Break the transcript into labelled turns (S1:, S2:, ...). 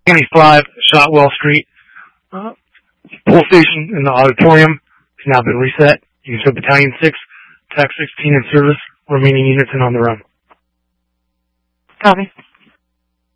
S1: 25 Shotwell Street. Pull station in the auditorium has now been reset. You can show Battalion 6, TAC 16 in service, remaining units and on the run.
S2: Copy.